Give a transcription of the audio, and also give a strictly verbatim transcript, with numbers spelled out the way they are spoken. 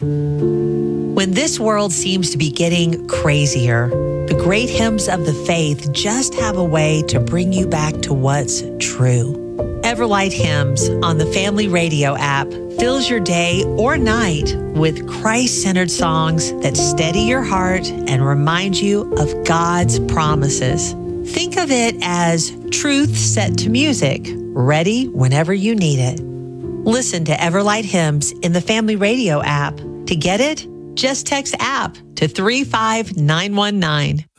When this world seems to be getting crazier, the great hymns of the faith just have a way to bring you back to what's true. Everlight Hymns on the Family Radio app fills your day or night with Christ-centered songs that steady your heart and remind you of God's promises. Think of it as truth set to music, ready whenever you need it. Listen to Everlight Hymns in the Family Radio app. To get it, just text app to three five nine one nine.